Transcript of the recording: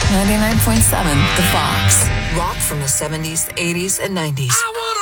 99.7 The Fox. Rock from the 70s, 80s, and 90s.